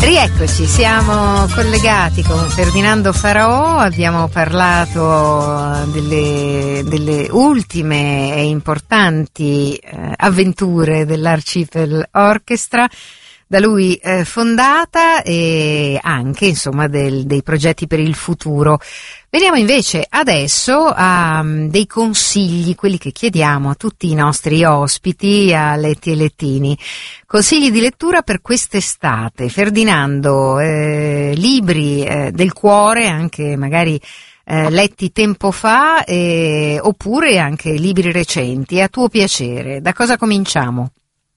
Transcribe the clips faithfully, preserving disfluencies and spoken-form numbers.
Rieccoci, siamo collegati con Ferdinando Faraò, abbiamo parlato delle, delle ultime e importanti eh, avventure dell'Archipel Orchestra, da lui eh, fondata, e anche insomma del, dei progetti per il futuro. Veniamo invece adesso a um, dei consigli, quelli che chiediamo a tutti i nostri ospiti, a Letti e Lettini. Consigli di lettura per quest'estate. Ferdinando, eh, libri eh, del cuore, anche magari eh, letti tempo fa, eh, oppure anche libri recenti, a tuo piacere. Da cosa cominciamo?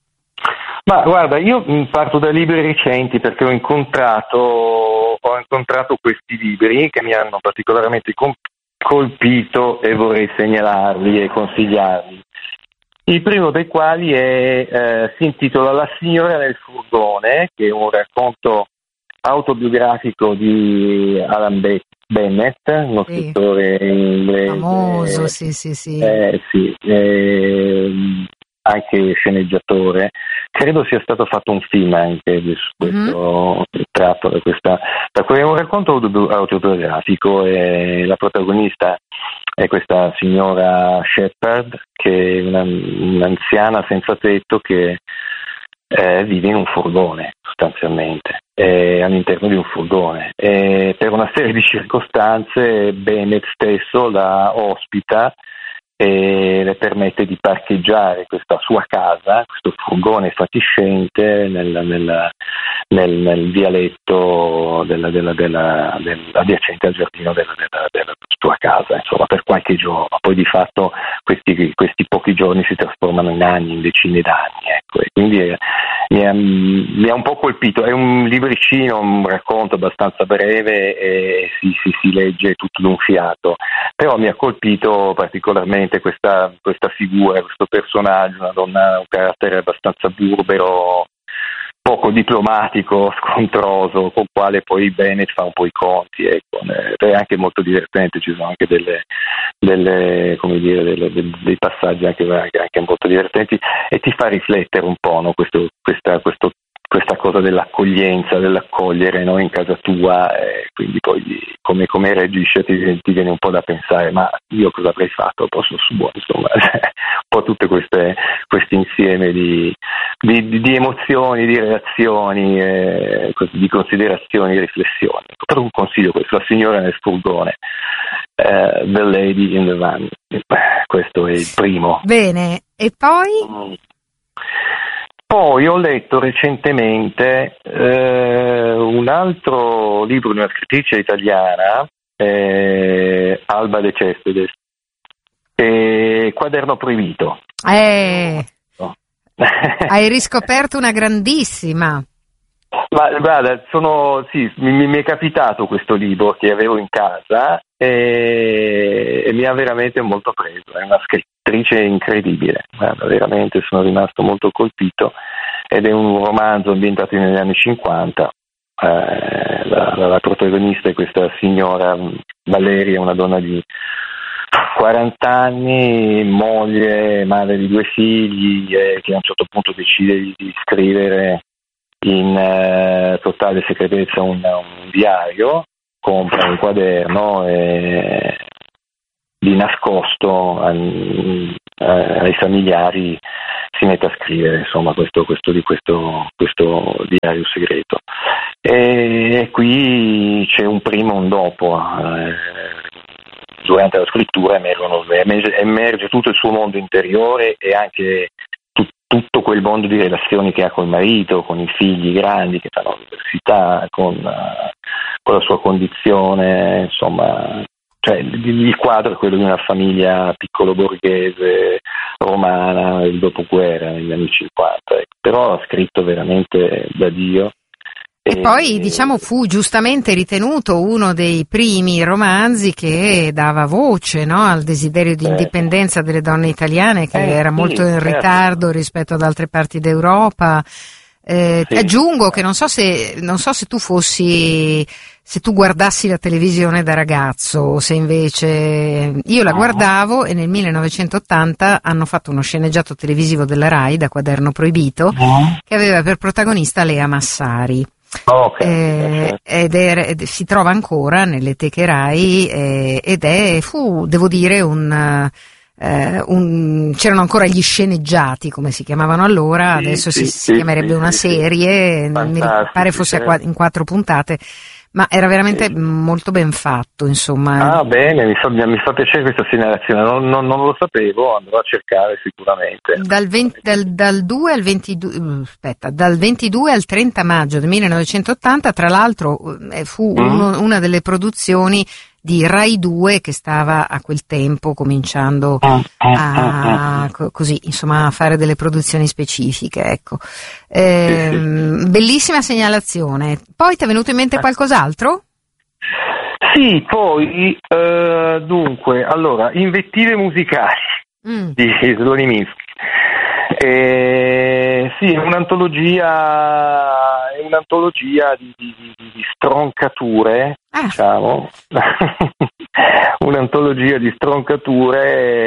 Ma guarda, io parto da libri recenti perché ho incontrato, ho incontrato questi libri che mi hanno particolarmente colpito e vorrei segnalarli e consigliarli. Il primo dei quali è, eh, si intitola La signora nel furgone, che è un racconto autobiografico di Alan Bennett, uno sì. scrittore inglese. Famoso, sì, sì, sì. Eh, sì eh, anche sceneggiatore. Credo sia stato fatto un film anche su questo, mm-hmm. tratto da questa, da è un racconto autobiografico, e la protagonista è questa signora Shepard, che è una, un'anziana senza tetto che eh, vive in un furgone sostanzialmente, eh, all'interno di un furgone, e per una serie di circostanze Bennett stesso la ospita e le permette di parcheggiare questa sua casa, questo furgone fatiscente nel, nel, nel, nel vialetto della, della, della, della, adiacente al giardino della, della, della sua casa, insomma, per qualche giorno. Poi di fatto questi, questi pochi giorni si trasformano in anni, in decine d'anni, ecco. E quindi è, mi, ha, mi ha un po' colpito. È un libricino, un racconto abbastanza breve e si, si, si legge tutto d'un fiato, però mi ha colpito particolarmente Questa, questa figura, questo personaggio, una donna, un carattere abbastanza burbero, poco diplomatico, scontroso, con il quale poi Bennett fa un po' i conti, ecco. È anche molto divertente, ci sono anche delle, delle come dire, delle, dei passaggi anche, anche molto divertenti, e ti fa riflettere un po', no? questo, questa, questo questa cosa dell'accoglienza, dell'accogliere, no, in casa tua, e quindi poi come, come reagisce ti, ti viene un po' da pensare, ma io cosa avrei fatto? Posso subire, insomma, un po' tutte queste questi insieme di, di, di emozioni, di reazioni, eh, di considerazioni, di riflessioni. Per un consiglio questo, La signora nel furgone, uh, The Lady in the Van, questo è il primo. Bene, e poi? Mm. Poi ho letto recentemente eh, un altro libro di una scrittrice italiana, eh, Alba De Cespedes, eh, Quaderno proibito. Eh, no. Hai riscoperto una grandissima. Ma guarda, sono, sì, mi, mi è capitato questo libro che avevo in casa e, e mi ha veramente molto preso. È una scrittrice incredibile, guarda, veramente sono rimasto molto colpito, ed è un romanzo ambientato negli anni cinquanta. Eh, la, la, la protagonista è questa signora Valeria, una donna di quaranta anni, moglie, madre di due figli, eh, che a un certo punto decide di, di scrivere in eh, totale segretezza un, un diario, compra un quaderno e di nascosto ai, ai familiari si mette a scrivere, insomma, questo, questo, di questo, questo diario segreto. E qui c'è un prima e un dopo. Eh, durante la scrittura emergono, emerge, emerge tutto il suo mondo interiore e anche tutto quel mondo di relazioni che ha col marito, con i figli grandi che fanno l'università, con, uh, con la sua condizione, insomma, cioè il, il quadro è quello di una famiglia piccolo borghese romana del dopoguerra negli anni cinquanta, ecco. Però ha scritto veramente da Dio. E, e poi, diciamo, fu giustamente ritenuto uno dei primi romanzi che dava voce, no, al desiderio di indipendenza delle donne italiane, che eh, era molto sì, in ritardo certo. rispetto ad altre parti d'Europa. Eh, sì. Aggiungo che non so se non so se tu fossi se tu guardassi la televisione da ragazzo, o se invece io la guardavo, e nel millenovecentottanta hanno fatto uno sceneggiato televisivo della Rai, da Quaderno proibito, che aveva per protagonista Lea Massari. Okay, eh, ed, è, ed si trova ancora nelle teche Rai eh, ed è, fu, devo dire, un... Uh, un, c'erano ancora gli sceneggiati, come si chiamavano allora, sì, adesso sì, si, si sì, chiamerebbe sì, una sì, serie, sì. mi pare fosse a, in quattro puntate, ma era veramente sì. molto ben fatto, insomma. Ah, bene, mi fa, mi fa piacere questa segnalazione, non, non, non lo sapevo, andrò a cercare sicuramente. Dal, venti, dal, dal due al ventidue, aspetta, dal ventidue al trenta maggio del millenovecentottanta, tra l'altro fu uno, mm. una delle produzioni di Rai due che stava a quel tempo cominciando a così, insomma, a fare delle produzioni specifiche, ecco. Eh, bellissima segnalazione. Poi ti è venuto in mente qualcos'altro? Sì, poi eh, dunque, allora, invettive musicali mm. di Slonimsky. Eh, sì, è un'antologia, è un'antologia di, di, di, di stroncature, ah. diciamo, un'antologia di stroncature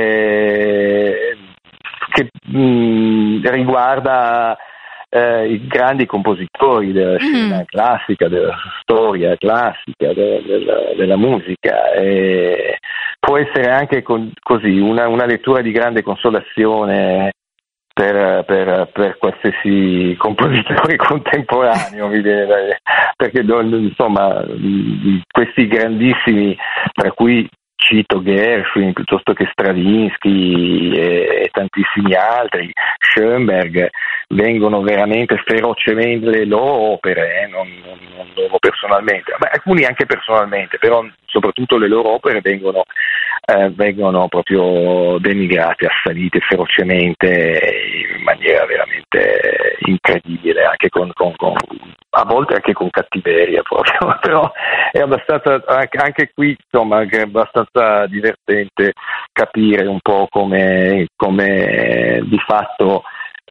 eh, che mh, riguarda eh, i grandi compositori della scena mm. classica, della storia classica, de, de, de, della musica. E può essere anche con, così una, una lettura di grande consolazione Per, per, per qualsiasi compositore contemporaneo, mi viene, perché insomma questi grandissimi, tra cui cito Gershwin piuttosto che Stravinsky e, e tantissimi altri, Schoenberg, vengono veramente ferocemente le loro opere, eh, non, non, non loro personalmente, ma alcuni anche personalmente, però soprattutto le loro opere vengono, eh, vengono proprio denigrate, assalite ferocemente in maniera veramente incredibile, anche con, con, con a volte anche con cattiveria proprio, però è abbastanza, anche qui insomma, è abbastanza divertente capire un po' come, come di fatto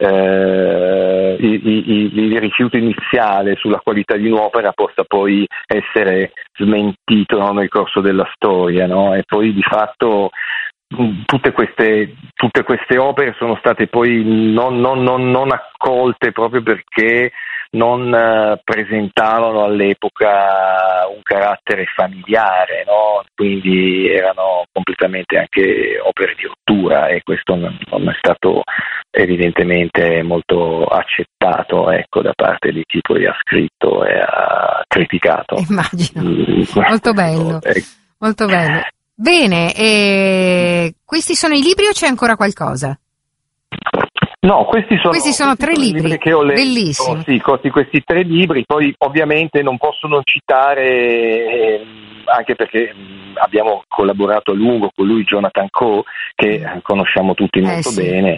eh, il, il, il rifiuto iniziale sulla qualità di un'opera possa poi essere smentito, no, nel corso della storia, no? E poi di fatto tutte queste, tutte queste opere sono state poi non, non, non, non accolte proprio perché non uh, presentavano all'epoca un carattere familiare, no? Quindi erano completamente anche opere di rottura e questo non, non è stato evidentemente molto accettato, ecco, da parte di chi poi ha scritto e ha criticato. Immagino, mm. molto bello, ecco. molto bello. Bene, e questi sono i libri o c'è ancora qualcosa? No, questi sono, questi sono questi tre sono libri, libri che ho letto, bellissimi. Sì, questi tre libri, poi ovviamente non posso non citare, eh, anche perché mh, abbiamo collaborato a lungo con lui, Jonathan Coe, che mm. conosciamo tutti molto eh, sì. bene.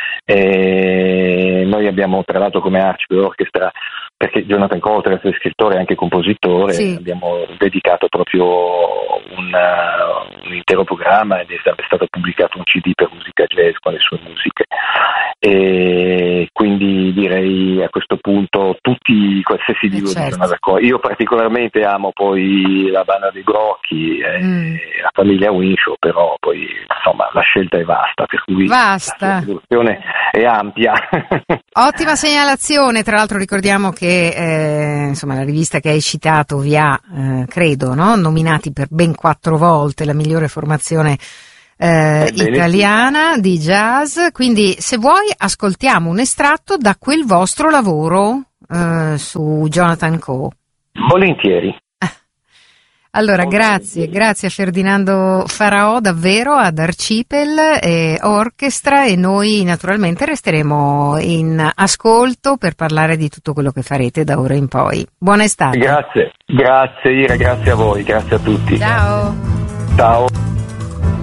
E noi abbiamo tra l'altro come Archway Orchestra, perché Jonathan Coe, oltre ad essere scrittore e anche compositore, sì. abbiamo dedicato proprio un, uh, un intero programma ed è stato pubblicato un C D per musica jazz con le sue musiche. E quindi direi a questo punto tutti, qualsiasi libro certo. di Jonathan Coe. Io particolarmente amo poi la banda dei Brocchi e mm. la famiglia Winshaw, però poi insomma la scelta è vasta, per cui vasta. la produzione è ampia. Ottima segnalazione, tra l'altro ricordiamo che eh, insomma la rivista che hai citato vi ha, eh, credo, no? nominati per ben quattro volte la migliore formazione eh, italiana di jazz, quindi se vuoi ascoltiamo un estratto da quel vostro lavoro eh, su Jonathan Coe. Volentieri. Allora, grazie, grazie a Ferdinando Faraò, davvero, ad Archipel e Orchestra, e noi naturalmente resteremo in ascolto per parlare di tutto quello che farete da ora in poi. Buona estate. Grazie, grazie Ira, grazie a voi, grazie a tutti. Ciao. Ciao.